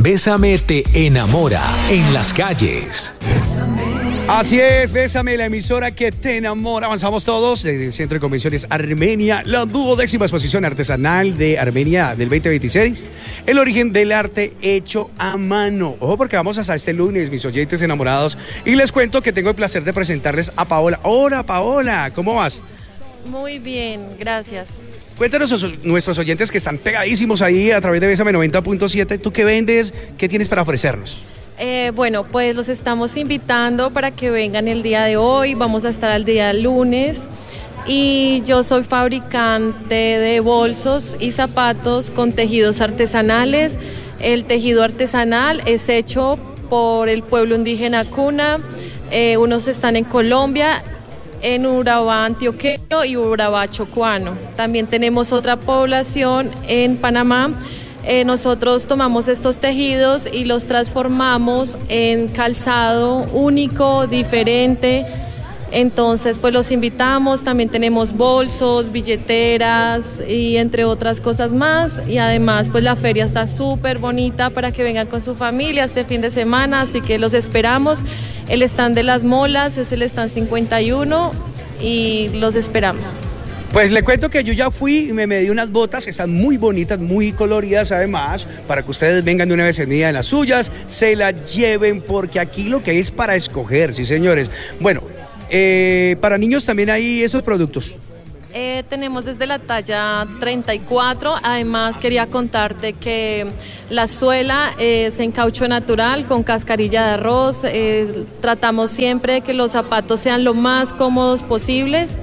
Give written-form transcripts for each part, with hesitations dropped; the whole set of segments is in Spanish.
Bésame te enamora en las calles. Así es, Bésame, la emisora que te enamora. Avanzamos todos desde el Centro de Convenciones Armenia, la 12ª exposición artesanal de Armenia del 2026. El origen del arte hecho a mano. Ojo, porque vamos hasta este lunes, mis oyentes enamorados. Y les cuento que tengo el placer de presentarles a Paola. Hola, Paola, ¿cómo vas? Muy bien, gracias. Cuéntanos a nuestros oyentes que están pegadísimos ahí a través de Bésame 90.7. ¿Tú qué vendes? ¿Qué tienes para ofrecernos? Bueno, pues los estamos invitando para que vengan el día de hoy. Vamos a estar el día lunes. Y yo soy fabricante de bolsos y zapatos con tejidos artesanales. El tejido artesanal es hecho por el pueblo indígena Cuna. Unos están en Colombia, en Urabá antioqueño y Urabá chocuano. También tenemos otra población en Panamá. Nosotros tomamos estos tejidos y los transformamos en calzado único, diferente. Entonces, pues los invitamos. También tenemos bolsos, billeteras y entre otras cosas más. Y además, pues la feria está súper bonita para que vengan con su familia este fin de semana. Así que los esperamos. El stand de las molas es el stand 51 y los esperamos. Pues le cuento que yo ya fui y me di unas botas que están muy bonitas, muy coloridas además, para que ustedes vengan de una vez en día en las suyas, se las lleven, porque aquí lo que hay es para escoger, sí señores. Bueno, para niños también hay esos productos. Tenemos desde la talla 34, además quería contarte que la suela es en caucho natural con cascarilla de arroz. Tratamos siempre que los zapatos sean lo más cómodos posibles.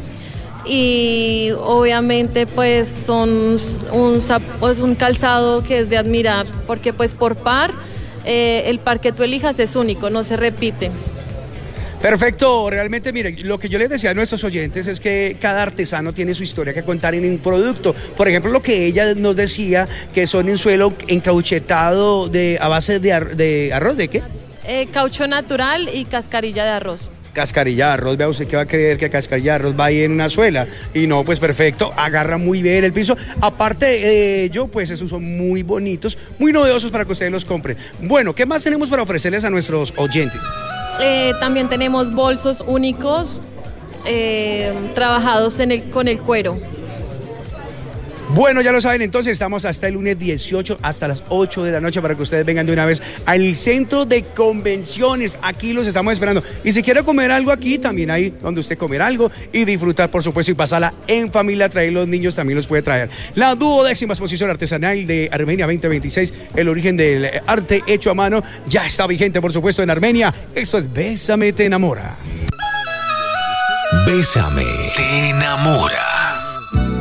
Y obviamente pues son un calzado que es de admirar, porque pues por par, el par que tú elijas es único, no se repite. Perfecto, realmente miren, lo que yo les decía a nuestros oyentes es que cada artesano tiene su historia que contar en un producto. Por ejemplo, lo que ella nos decía, que son en suelo encauchetado a base de arroz, ¿de qué? Caucho natural y cascarilla de arroz. Cascarilla de arroz, vea usted que va a creer que cascarilla de arroz va ahí en una suela. Y no, pues perfecto, agarra muy bien el piso. Aparte de ello, pues esos son muy bonitos, muy novedosos para que ustedes los compren. Bueno, ¿qué más tenemos para ofrecerles a nuestros oyentes? También tenemos bolsos únicos trabajados con el cuero. Bueno, ya lo saben, entonces estamos hasta el lunes 18, hasta las 8 de la noche para que ustedes vengan de una vez al Centro de Convenciones. Aquí los estamos esperando. Y si quiere comer algo aquí, también hay donde usted comer algo y disfrutar, por supuesto, y pasarla en familia, traer los niños también los puede traer. La 12ª exposición artesanal de Armenia 2026, el origen del arte hecho a mano, ya está vigente, por supuesto, en Armenia. Esto es Bésame te enamora. Bésame te enamora.